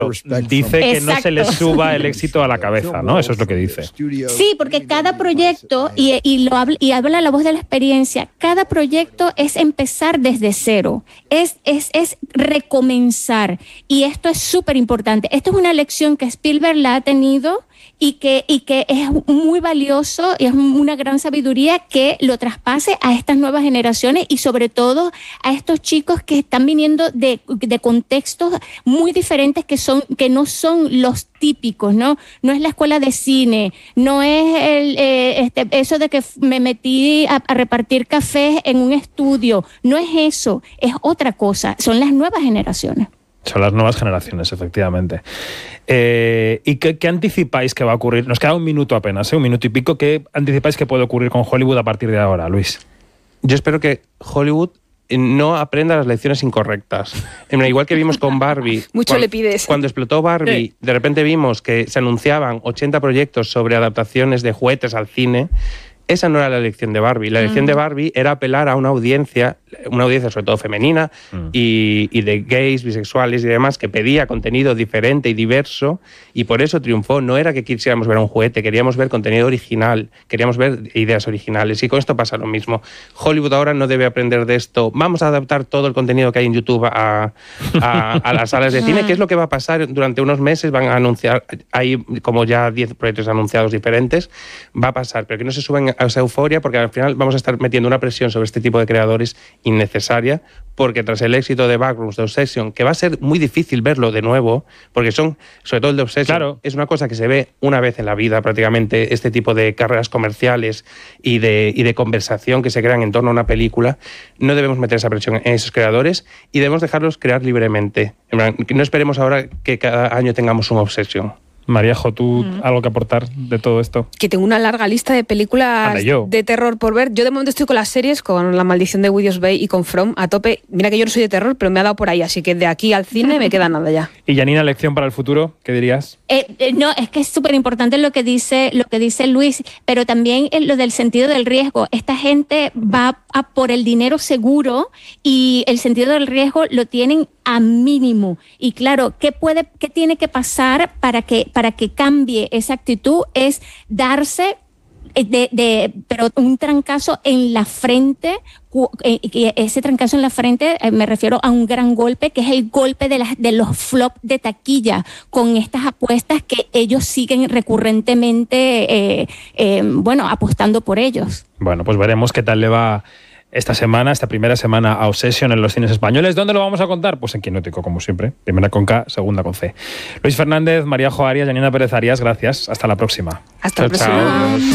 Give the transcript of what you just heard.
Dice que no se le suba el éxito a la cabeza, ¿no? Eso es lo que dice. Sí, porque cada proyecto, y habla la voz de la experiencia, cada proyecto es empezar desde cero, es recomenzar. Y esto es súper importante. Esto es una lección que Spielberg la ha tenido y que es muy valioso y es una gran sabiduría que lo traspase a estas nuevas generaciones y sobre todo a estos chicos que están viniendo de contextos muy diferentes que no son los típicos, ¿no? No es la escuela de cine, no es eso de que me metí a repartir cafés en un estudio, no es eso, es otra cosa, son las nuevas generaciones. Son las nuevas generaciones, efectivamente. ¿Y qué anticipáis que va a ocurrir? Nos queda un minuto apenas, un minuto y pico. ¿Qué anticipáis que puede ocurrir con Hollywood a partir de ahora, Luis? Yo espero que Hollywood no aprenda las lecciones incorrectas. Igual que vimos con Barbie. Mucho le pides. Cuando explotó Barbie, de repente vimos que se anunciaban 80 proyectos sobre adaptaciones de juguetes al cine. Esa no era la elección de Barbie. La elección de Barbie era apelar a una audiencia sobre todo femenina y de gays, bisexuales y demás, que pedía contenido diferente y diverso, y por eso triunfó. No era que quisiéramos ver un juguete, queríamos ver contenido original, queríamos ver ideas originales, y con esto pasa lo mismo. Hollywood ahora no debe aprender de esto. Vamos a adaptar todo el contenido que hay en YouTube a las salas de cine, que es lo que va a pasar durante unos meses. Van a anunciar, hay como ya 10 proyectos anunciados diferentes, va a pasar, pero que no se suben a esa euforia, porque al final vamos a estar metiendo una presión sobre este tipo de creadores innecesaria, porque tras el éxito de Backrooms, de Obsession, que va a ser muy difícil verlo de nuevo, porque son, sobre todo el de Obsession, claro, es una cosa que se ve una vez en la vida prácticamente, este tipo de carreras comerciales y de conversación que se crean en torno a una película. No debemos meter esa presión en esos creadores y debemos dejarlos crear libremente. No esperemos ahora que cada año tengamos un Obsession. Maríajo, ¿tú algo que aportar de todo esto? Que tengo una larga lista de películas de terror por ver. Yo de momento estoy con las series, con La maldición de Williams Bay y con From a tope. Mira que yo no soy de terror, pero me ha dado por ahí, así que de aquí al cine me queda nada ya. Y Janina, lección para el futuro, ¿qué dirías? No, es que es súper importante lo que dice Luis, pero también lo del sentido del riesgo. Esta gente va a por el dinero seguro y el sentido del riesgo lo tienen a mínimo. Y claro, ¿qué tiene que pasar para que cambie esa actitud? Es darse pero un trancazo en la frente, y ese trancazo en la frente me refiero a un gran golpe, que es el golpe de los flops de taquilla, con estas apuestas que ellos siguen recurrentemente apostando por ellos. Bueno, pues veremos qué tal le va esta primera semana a Obsession en los cines españoles. ¿Dónde lo vamos a contar? Pues en Quinótico, como siempre. Primera con K, segunda con C. Luis Fernández, Maríajo Arias, Janina Pérez Arias, gracias. Hasta la próxima. Hasta la próxima.